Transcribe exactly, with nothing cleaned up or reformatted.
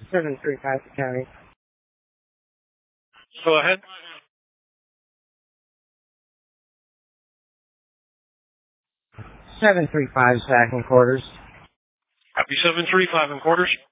seven three five County. Go ahead. seven three five Sac and Quarters. Happy seven three five and Quarters.